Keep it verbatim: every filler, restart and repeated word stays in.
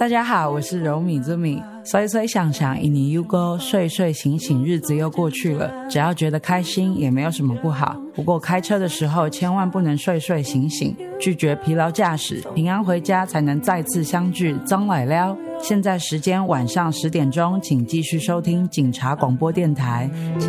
大家好，我是柔米之米。催催想想一年又过，睡睡醒醒，日子又过去了。只要觉得开心，也没有什么不好。不过开车的时候千万不能睡睡醒醒，拒绝疲劳驾驶，平安回家才能再次相聚。张来了，现在时间晚上十点钟，请继续收听警察广播电台。